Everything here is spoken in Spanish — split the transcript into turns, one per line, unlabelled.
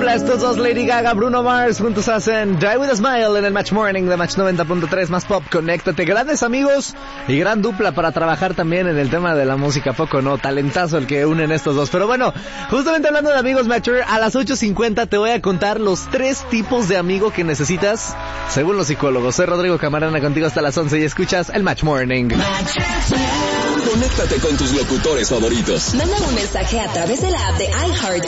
Hola, estos dos, Lady Gaga, Bruno Mars, juntos hacen Die With A Smile en el Match Morning de Match 90.3 más Pop. Conéctate, grandes amigos y gran dupla para trabajar también en el tema de la música, poco no, talentazo el que unen estos dos. Pero bueno, justamente hablando de amigos, Matcher, a las 8:50 te voy a contar los 3 tipos de amigo que necesitas según los psicólogos. Soy Rodrigo Camarena, contigo hasta las 11 y escuchas el Match Morning.
Conéctate con tus locutores favoritos.
Manda un mensaje a través de la app de iHeart